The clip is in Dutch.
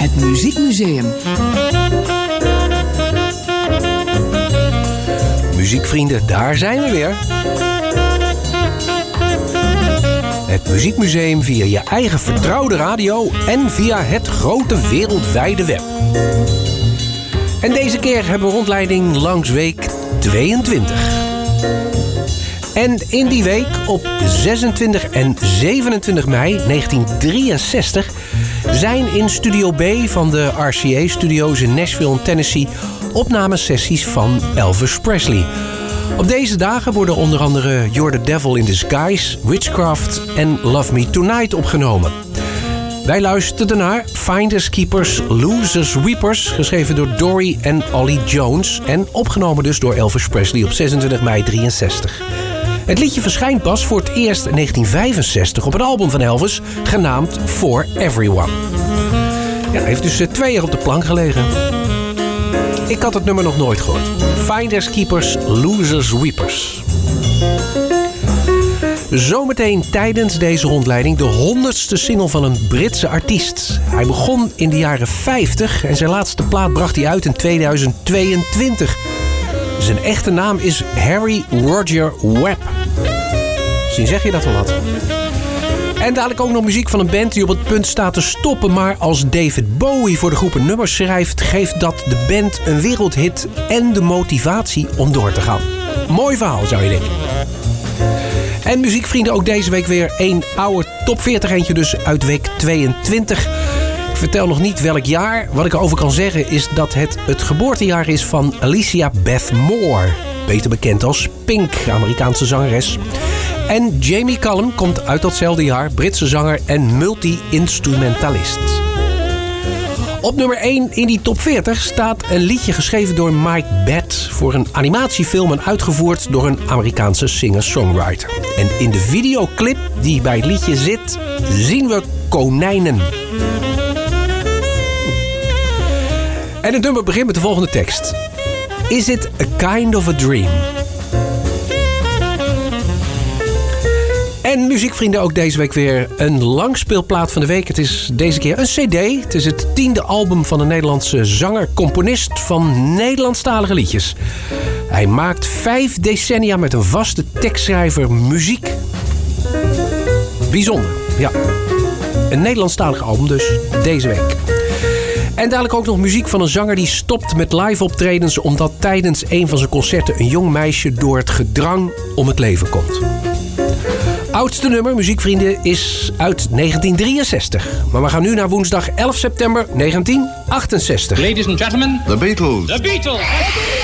Het Muziekmuseum. Muziekvrienden, daar zijn we weer. Het Muziekmuseum via je eigen vertrouwde radio en via het grote wereldwijde web. En deze keer hebben we rondleiding langs week 22. En in die week op 26 en 27 mei 1963 zijn in Studio B van de RCA-studio's in Nashville en Tennessee opnamesessies van Elvis Presley. Op deze dagen worden onder andere You're the Devil in Disguise, Witchcraft en Love Me Tonight opgenomen. Wij luisterden naar Finders Keepers, Losers Weepers, geschreven door Dory en Ollie Jones en opgenomen dus door Elvis Presley op 26 mei 63. Het liedje verschijnt pas voor het eerst in 1965 op een album van Elvis, genaamd For Everyone. Ja, hij heeft dus 2 jaar op de plank gelegen. Ik had het nummer nog nooit gehoord. Finders Keepers, Losers Weepers. Zometeen tijdens deze rondleiding de 100ste single van een Britse artiest. Hij begon in de jaren 50 en zijn laatste plaat bracht hij uit in 2022. Zijn echte naam is Harry Roger Webb. Misschien zeg je dat wel wat. En dadelijk ook nog muziek van een band die op het punt staat te stoppen. Maar als David Bowie voor de groep een nummer schrijft, geeft dat de band een wereldhit en de motivatie om door te gaan. Mooi verhaal, zou je denken. En muziekvrienden, ook deze week weer een oude top 40 eentje dus uit week 22. Ik vertel nog niet welk jaar. Wat ik erover kan zeggen is dat het geboortejaar is van Alicia Beth Moore. Beter bekend als Pink, Amerikaanse zangeres. En Jamie Cullum komt uit datzelfde jaar, Britse zanger en multi-instrumentalist. Op nummer 1 in die top 40 staat een liedje geschreven door Mike Batt voor een animatiefilm en uitgevoerd door een Amerikaanse singer-songwriter. En in de videoclip die bij het liedje zit, zien we konijnen. En het nummer begint met de volgende tekst. Is it a kind of a dream? En muziekvrienden, ook deze week weer een langspeelplaat van de week. Het is deze keer een cd. Het is het 10e album van de Nederlandse zanger-componist van Nederlandstalige liedjes. Hij maakt 5 decennia met een vaste tekstschrijver muziek. Bijzonder, ja. Een Nederlandstalig album dus, deze week. En dadelijk ook nog muziek van een zanger die stopt met live optredens omdat tijdens een van zijn concerten een jong meisje door het gedrang om het leven komt. Oudste nummer, muziekvrienden, is uit 1963. Maar we gaan nu naar woensdag 11 september 1968. Ladies and gentlemen, The Beatles. The Beatles.